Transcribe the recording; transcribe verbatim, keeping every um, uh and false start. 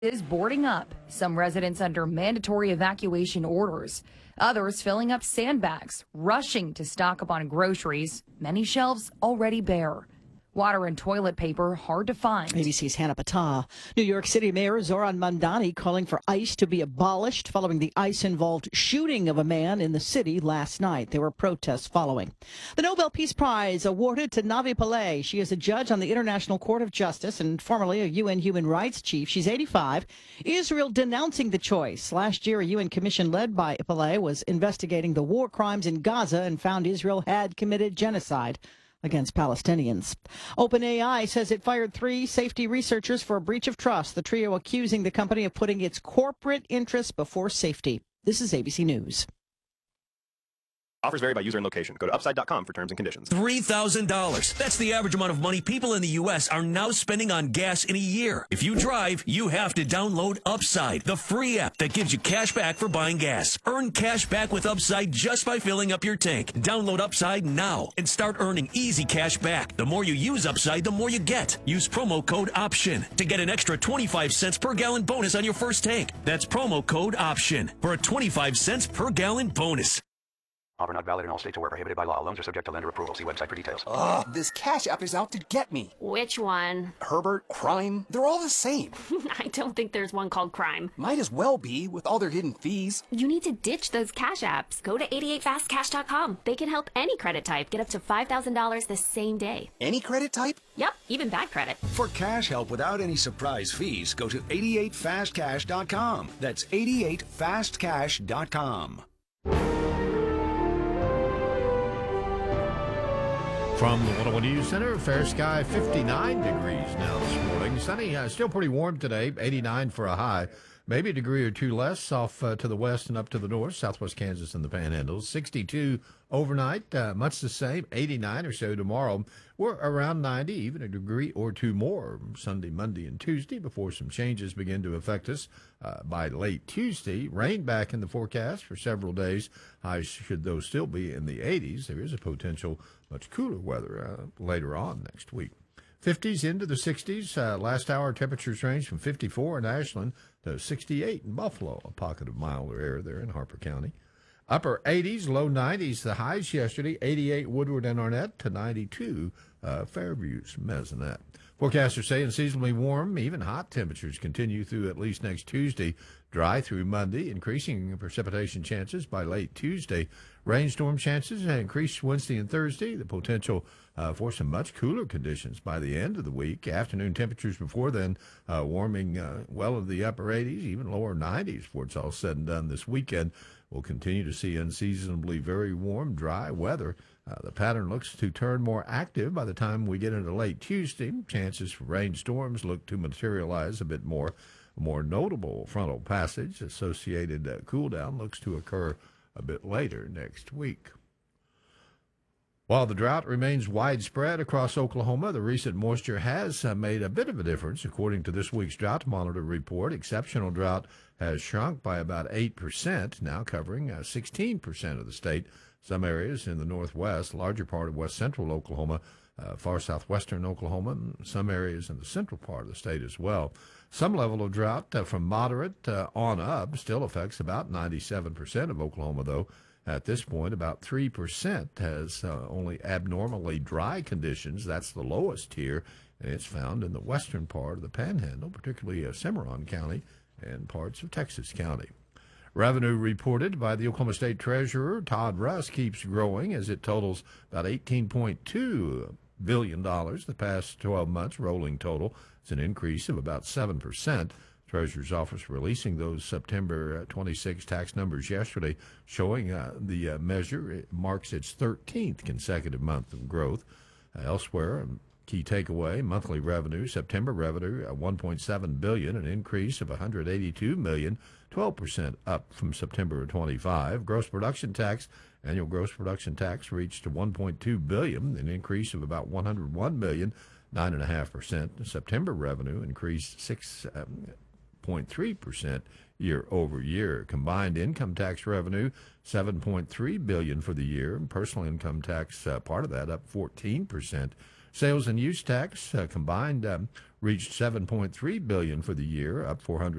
is boarding up, some residents under mandatory evacuation orders, others filling up sandbags, rushing to stock up on groceries, many shelves already bare. Water and toilet paper hard to find. A B C's Hannah Patah. New York City Mayor Zoran Mandani calling for ICE to be abolished following the ICE-involved shooting of a man in the city last night. There were protests following. The Nobel Peace Prize awarded to Navi Pillay. She is a judge on the International Court of Justice and formerly a U N human rights chief. She's eighty-five. Israel denouncing the choice. Last year, a U N commission led by Pillay was investigating the war crimes in Gaza and found Israel had committed genocide against Palestinians. OpenAI says it fired three safety researchers for a breach of trust, the trio accusing the company of putting its corporate interests before safety. This is A B C News. Offers vary by user and location. Go to upside dot com for terms and conditions. three thousand dollars. That's the average amount of money people in the U S are now spending on gas in a year. If you drive, you have to download Upside, the free app that gives you cash back for buying gas. Earn cash back with Upside just by filling up your tank. Download Upside now and start earning easy cash back. The more you use Upside, the more you get. Use promo code OPTION to get an extra twenty-five cents per gallon bonus on your first tank. That's promo code OPTION for a twenty-five cents per gallon bonus. Offer not valid in all states or where prohibited by law. Loans are subject to lender approval. See website for details. Ugh, this Cash App is out to get me. Which one? Herbert, Crime, they're all the same. I don't think there's one called Crime. Might as well be, with all their hidden fees. You need to ditch those Cash Apps. Go to eighty-eight fast cash dot com. They can help any credit type get up to five thousand dollars the same day. Any credit type? Yep, even bad credit. For cash help without any surprise fees, go to eighty-eight fast cash dot com. That's eighty-eight fast cash dot com. From the one oh one News Center, fair sky, fifty-nine degrees now this morning. Sunny, uh, still pretty warm today, eighty-nine for a high. Maybe a degree or two less off uh, to the west and up to the north, southwest Kansas and the Panhandle. sixty-two overnight, uh, much the same, eighty-nine or so tomorrow. We're around ninety, even a degree or two more Sunday, Monday, and Tuesday before some changes begin to affect us uh, by late Tuesday. Rain back in the forecast for several days. Highs should, though, still be in the eighties. There is a potential much cooler weather uh, later on next week. fifties into the sixties. Uh, last hour temperatures range from fifty-four in Ashland to sixty-eight in Buffalo, a pocket of milder air there in Harper County. Upper eighties, low nineties, the highs yesterday, eighty-eight Woodward and Arnett to ninety-two uh, Fairview's Mazinet. Forecasters say unseasonably warm, even hot temperatures continue through at least next Tuesday. Dry through Monday, increasing precipitation chances by late Tuesday. Rainstorm chances increase Wednesday and Thursday. The potential uh, for some much cooler conditions by the end of the week. Afternoon temperatures before then uh, warming uh, well into the upper eighties, even lower nineties before it's all said and done this weekend. We'll continue to see unseasonably very warm, dry weather. Uh, the pattern looks to turn more active by the time we get into late Tuesday. Chances for rainstorms look to materialize a bit more. A more notable frontal passage associated uh, cool down looks to occur a bit later next week. While the drought remains widespread across Oklahoma, the recent moisture has uh, made a bit of a difference. According to this week's Drought Monitor report, exceptional drought has shrunk by about eight percent, now covering uh, sixteen percent of the state. Some areas in the northwest, larger part of west central Oklahoma, uh, far southwestern Oklahoma, and some areas in the central part of the state as well. Some level of drought uh, from moderate uh, on up still affects about ninety-seven percent of Oklahoma, though. At this point, about three percent has uh, only abnormally dry conditions. That's the lowest tier, and it's found in the western part of the Panhandle, particularly uh, Cimarron County and parts of Texas County. Revenue reported by the Oklahoma State Treasurer, Todd Russ, keeps growing as it totals about eighteen point two billion dollars the past twelve months, rolling total. It's an increase of about seven percent. Treasurer's Office releasing those September twenty-sixth tax numbers yesterday, showing uh, the uh, measure. It marks its thirteenth consecutive month of growth. Uh, elsewhere, key takeaway, monthly revenue, September revenue, uh, one point seven billion dollars, an increase of one hundred eighty-two million dollars, twelve percent up from September twenty-five. Gross production tax, annual gross production tax reached one point two billion dollars, an increase of about one hundred one million dollars, nine point five percent. September revenue increased six point three percent year over year. Combined income tax revenue, seven point three billion dollars for the year. And personal income tax, uh, part of that, up fourteen percent. Sales and use tax uh, combined um, reached seven point three billion dollars for the year, up four hundred